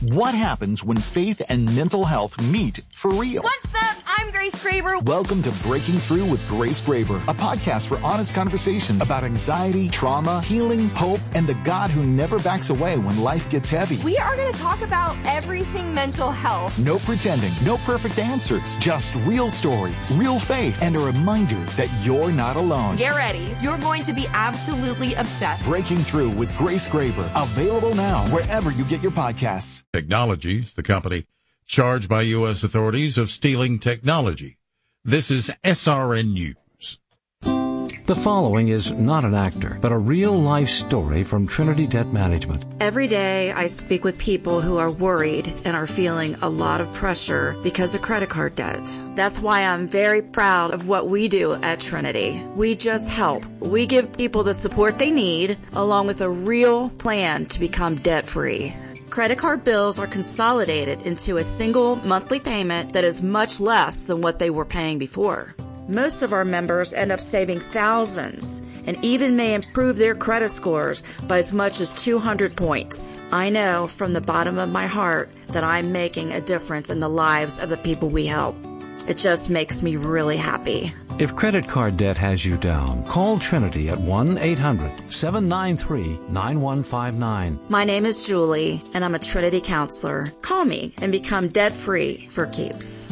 What happens when faith and mental health meet for real? What's up? I'm Grace Graber. Welcome to Breaking Through with Grace Graber, a podcast for honest conversations about anxiety, trauma, healing, hope, and the God who never backs away when life gets heavy. We are going to talk about everything mental health. No pretending, no perfect answers, just real stories, real faith, and a reminder that you're not alone. Get ready. You're going to be absolutely obsessed. Breaking Through with Grace Graber, available now wherever you get your podcasts. Technologies, the company charged by U.S. authorities of stealing technology. This is SRN News. The following is not an actor, but a real-life story from Trinity Debt Management. Every day I speak with people who are worried and are feeling a lot of pressure because of credit card debt. That's why I'm very proud of what we do at Trinity. We just help. We give people the support they need, along with a real plan to become debt-free. Credit card bills are consolidated into a single monthly payment that is much less than what they were paying before. Most of our members end up saving thousands and even may improve their credit scores by as much as 200 points. I know from the bottom of my heart that I'm making a difference in the lives of the people we help. It just makes me really happy. If credit card debt has you down, call Trinity at 1-800-793-9159. My name is Julie, and I'm a Trinity counselor. Call me and become debt-free for keeps.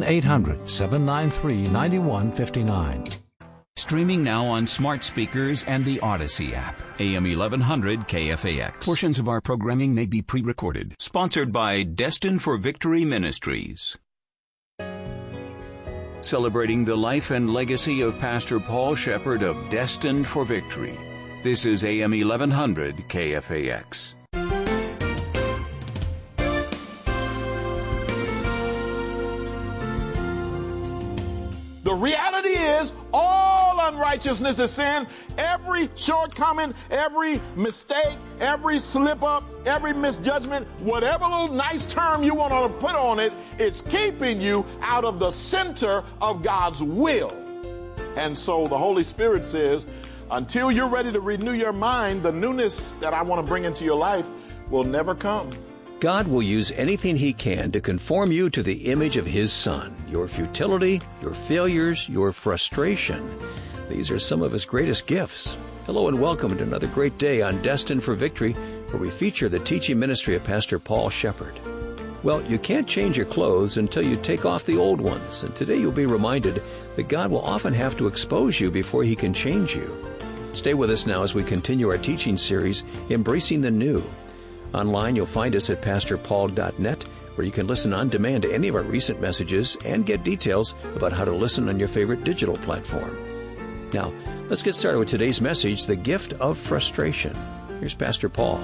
1-800-793-9159. Streaming now on smart speakers and the Odyssey app. AM 1100 KFAX. Portions of our programming may be pre-recorded. Sponsored by Destined for Victory Ministries. Celebrating the life and legacy of Pastor Paul Shepherd of Destined for Victory. This is AM 1100 KFAX. The reality is all unrighteousness is sin. Every shortcoming, every mistake, every slip up, every misjudgment, whatever little nice term you want to put on it, it's keeping you out of the center of God's will. And so the Holy Spirit says, until you're ready to renew your mind, the newness that I want to bring into your life will never come. God will use anything He can to conform you to the image of His Son. Your futility, your failures, your frustration. These are some of His greatest gifts. Hello and welcome to another great day on Destined for Victory, where we feature the teaching ministry of Pastor Paul Shepherd. Well, you can't change your clothes until you take off the old ones, and today you'll be reminded that God will often have to expose you before He can change you. Stay with us now as we continue our teaching series, Embracing the New. Online, you'll find us at pastorpaul.net, where you can listen on demand to any of our recent messages and get details about how to listen on your favorite digital platform. Now, let's get started with today's message, The Gift of Frustration. Here's Pastor Paul.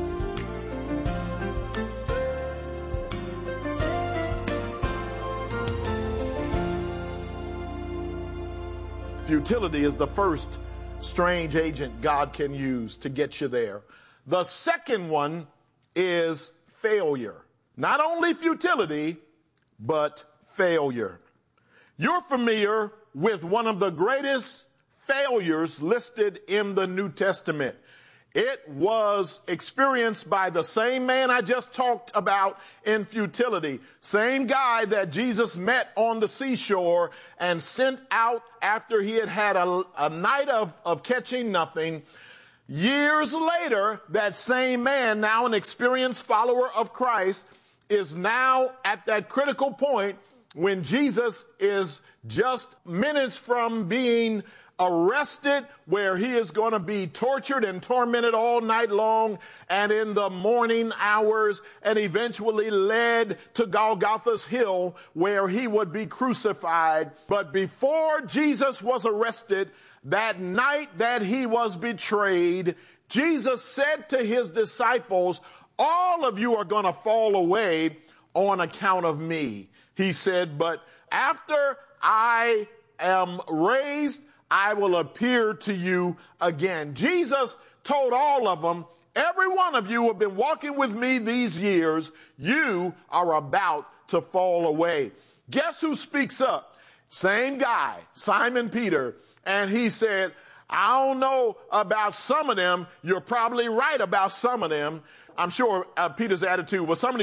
Futility is the first strange agent God can use to get you there. The second one is failure. Not only futility, but failure. You're familiar with one of the greatest failures listed in the New Testament. It was experienced by the same man I just talked about in futility. Same guy that Jesus met on the seashore and sent out after he had had a night of catching nothing. Years later, that same man, now an experienced follower of Christ, is now at that critical point when Jesus is just minutes from being arrested, where he is going to be tortured and tormented all night long and in the morning hours, and eventually led to Golgotha's hill where he would be crucified. But before Jesus was arrested, that night that he was betrayed, Jesus said to his disciples, all of you are going to fall away on account of me. He said, but after I am raised, I will appear to you again. Jesus told all of them, every one of you who have been walking with me these years, you are about to fall away. Guess who speaks up? Same guy, Simon Peter. And he said, I don't know about some of them. You're probably right about some of them. I'm sure Peter's attitude was some of these